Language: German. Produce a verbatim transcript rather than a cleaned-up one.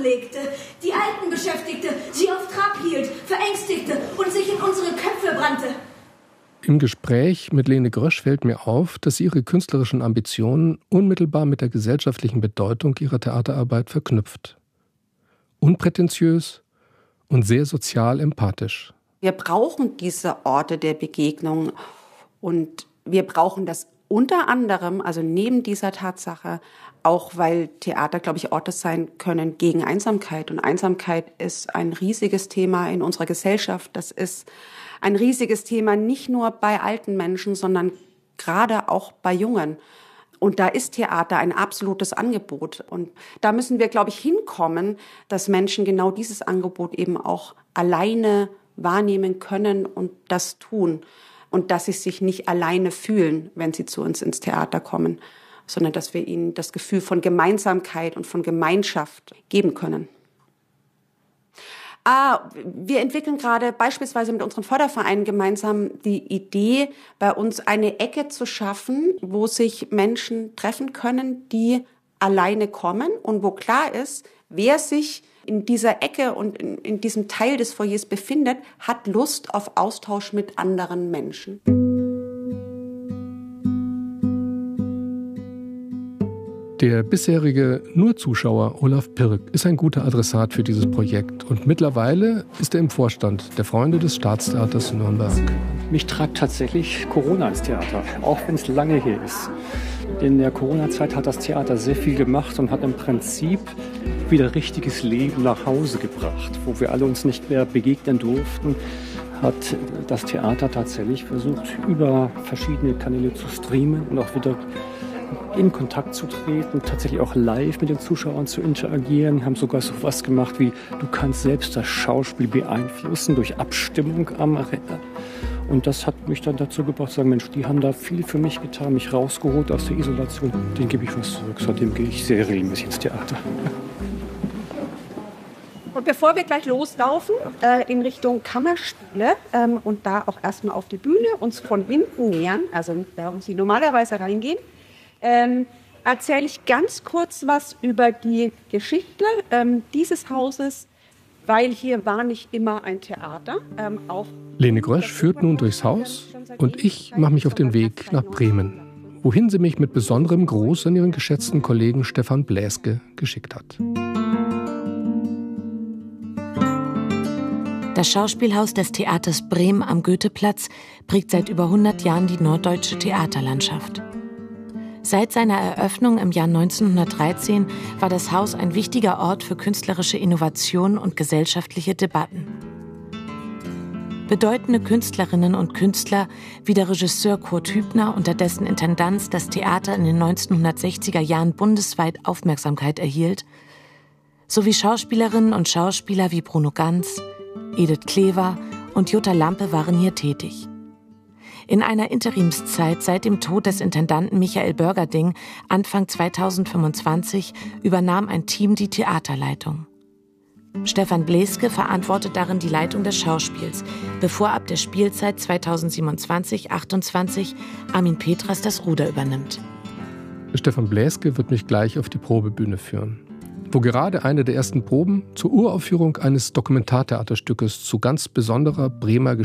legte, die Alten beschäftigte, sie auf Trab hielt, verängstigte und sich in unsere Köpfe brannte. Im Gespräch mit Lene Grösch fällt mir auf, dass sie ihre künstlerischen Ambitionen unmittelbar mit der gesellschaftlichen Bedeutung ihrer Theaterarbeit verknüpft. Unprätentiös und sehr sozial empathisch. Wir brauchen diese Orte der Begegnung und wir brauchen das unter anderem, also neben dieser Tatsache, auch weil Theater, glaube ich, Orte sein können gegen Einsamkeit. Und Einsamkeit ist ein riesiges Thema in unserer Gesellschaft. Das ist ein riesiges Thema nicht nur bei alten Menschen, sondern gerade auch bei Jungen. Und da ist Theater ein absolutes Angebot. Und da müssen wir, glaube ich, hinkommen, dass Menschen genau dieses Angebot eben auch alleine wahrnehmen können und das tun. Und dass sie sich nicht alleine fühlen, wenn sie zu uns ins Theater kommen, sondern dass wir ihnen das Gefühl von Gemeinsamkeit und von Gemeinschaft geben können. Ah, wir entwickeln gerade beispielsweise mit unseren Fördervereinen gemeinsam die Idee, bei uns eine Ecke zu schaffen, wo sich Menschen treffen können, die alleine kommen und wo klar ist, wer sich in dieser Ecke und in, in diesem Teil des Foyers befindet, hat Lust auf Austausch mit anderen Menschen. Der bisherige Nur-Zuschauer Olaf Pirk ist ein guter Adressat für dieses Projekt. Und mittlerweile ist er im Vorstand der Freunde des Staatstheaters Nürnberg. Mich treibt tatsächlich Corona ins Theater, auch wenn es lange her ist. In der Corona-Zeit hat das Theater sehr viel gemacht und hat im Prinzip wieder richtiges Leben nach Hause gebracht. Wo wir alle uns nicht mehr begegnen durften, hat das Theater tatsächlich versucht, über verschiedene Kanäle zu streamen und auch wieder in Kontakt zu treten, tatsächlich auch live mit den Zuschauern zu interagieren. Wir haben sogar so was gemacht wie, du kannst selbst das Schauspiel beeinflussen durch Abstimmung am Redner. Und das hat mich dann dazu gebracht, zu sagen, Mensch, die haben da viel für mich getan, mich rausgeholt aus der Isolation. Den gebe ich was zurück. Seitdem gehe ich sehr regelmäßig ins Theater. Und bevor wir gleich loslaufen äh, in Richtung Kammerspiele ähm, und da auch erstmal auf die Bühne uns von hinten nähern, also da wo Sie normalerweise reingehen, ähm, erzähle ich ganz kurz was über die Geschichte ähm, dieses Hauses, weil hier war nicht immer ein Theater. Ähm, auch Lene Grösch führt nun durchs Haus und ich mache mich auf den Weg nach Bremen, wohin sie mich mit besonderem Gruß an ihren geschätzten Kollegen Stefan Bläske geschickt hat. Das Schauspielhaus des Theaters Bremen am Goetheplatz prägt seit über hundert Jahren die norddeutsche Theaterlandschaft. Seit seiner Eröffnung im Jahr neunzehnhundertdreizehn war das Haus ein wichtiger Ort für künstlerische Innovation und gesellschaftliche Debatten. Bedeutende Künstlerinnen und Künstler wie der Regisseur Kurt Hübner, unter dessen Intendanz das Theater in den neunzehnhundertsechziger Jahren bundesweit Aufmerksamkeit erhielt, sowie Schauspielerinnen und Schauspieler wie Bruno Ganz, Edith Klever und Jutta Lampe waren hier tätig. In einer Interimszeit seit dem Tod des Intendanten Michael Börgerding Anfang zweitausendfünfundzwanzig übernahm ein Team die Theaterleitung. Stefan Bläske verantwortet darin die Leitung des Schauspiels, bevor ab der Spielzeit zweitausendsiebenundzwanzig achtundzwanzig Armin Petras das Ruder übernimmt. Stefan Bläske wird mich gleich auf die Probebühne führen, wo gerade eine der ersten Proben zur Uraufführung eines Dokumentartheaterstückes zu ganz besonderer Bremer